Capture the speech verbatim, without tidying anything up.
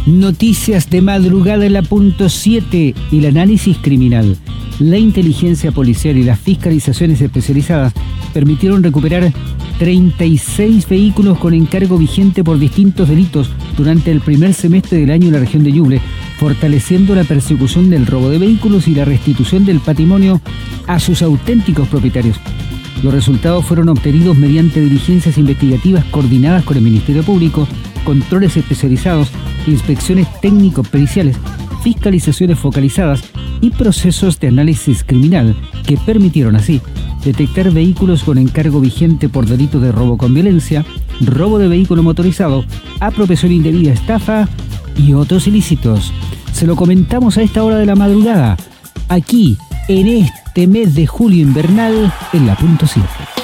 Noticias de madrugada en la punto siete. El análisis criminal, la inteligencia policial y las fiscalizaciones especializadas permitieron recuperar treinta y seis vehículos con encargo vigente por distintos delitos durante el primer semestre del año en la región de Ñuble, fortaleciendo la persecución del robo de vehículos y la restitución del patrimonio a sus auténticos propietarios. Los resultados fueron obtenidos mediante diligencias investigativas coordinadas con el Ministerio Público, controles especializados, inspecciones técnico-periciales, fiscalizaciones focalizadas y procesos de análisis criminal que permitieron así detectar vehículos con encargo vigente por delitos de robo con violencia, robo de vehículo motorizado, apropiación indebida, estafa y otros ilícitos. Se lo comentamos a esta hora de la madrugada, aquí en este mes de julio invernal en la punto siete.